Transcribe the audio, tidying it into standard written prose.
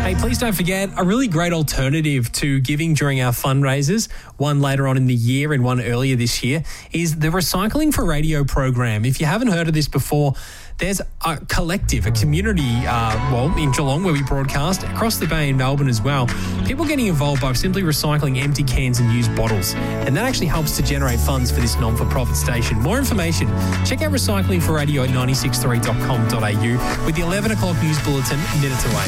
Hey, please don't forget, a really great alternative to giving during our fundraisers, one later on in the year and one earlier this year, is the Recycling for Radio program. If you haven't heard of this before, there's a collective, a community, in Geelong where we broadcast, across the Bay in Melbourne as well. People getting involved by simply recycling empty cans and used bottles. And that actually helps to generate funds for this non-for-profit station. More information, check out Recycling for Radio at 963.com.au with the 11 o'clock news bulletin minutes away.